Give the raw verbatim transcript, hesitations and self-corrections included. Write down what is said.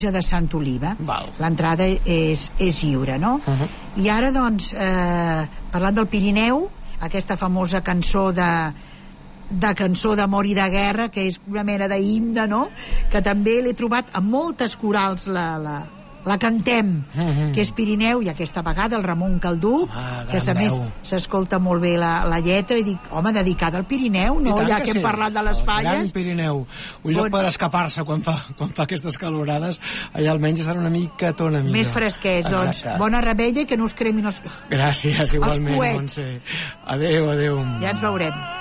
de Sant Oliva. L'entrada és, és lliure, no? Uh -huh. I ara, doncs, eh, parlant del Pirineu, aquesta famosa cançó de de cançó d'amor i de guerra, que és una mena d'himne, no? Que també l'he trobat a moltes corals, la, la, la cantem, uh -huh. que és Pirineu, i aquesta vegada el Ramon Caldú, ah, que a més s'escolta molt bé la, la lletra, i dic, home, dedicada al Pirineu, no? Ja que, que sí. hem parlat de les falles. Gran Pirineu, un lloc bon... per escapar-se quan fa, quan fa aquestes calorades, allà almenys estan una mica tona millor. Més fresquets, doncs. Bona rebella i que no us cremin els... Gràcies, igualment, Montse. Adéu, adéu. Ja ens veurem.